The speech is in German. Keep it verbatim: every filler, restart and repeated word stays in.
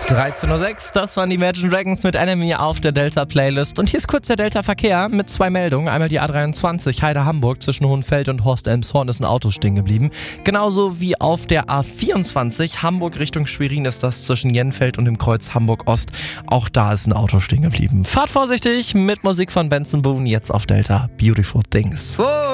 dreizehn Uhr sechs, das waren die Imagine Dragons mit Enemy auf der Delta-Playlist. Und hier ist kurz der Delta-Verkehr mit zwei Meldungen. Einmal die A dreiundzwanzig, Heide-Hamburg, zwischen Hohenfeld und Horst-Elmshorn ist ein Auto stehen geblieben. Genauso wie auf der A vierundzwanzig, Hamburg Richtung Schwerin ist das zwischen Jenfeld und dem Kreuz Hamburg-Ost. Auch da ist ein Auto stehen geblieben. Fahrt vorsichtig mit Musik von Benson Boone, jetzt auf Delta. Beautiful Things.